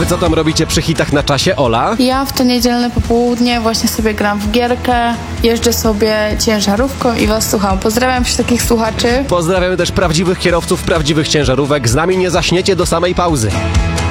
wy co tam robicie przy hitach na czasie, Ola? Ja w to niedzielne popołudnie właśnie sobie gram w gierkę, jeżdżę sobie ciężarówką i was słucham. Pozdrawiam wszystkich takich słuchaczy. Pozdrawiamy też prawdziwych kierowców, prawdziwych ciężarówek. Z nami nie zaśniecie do samej pauzy.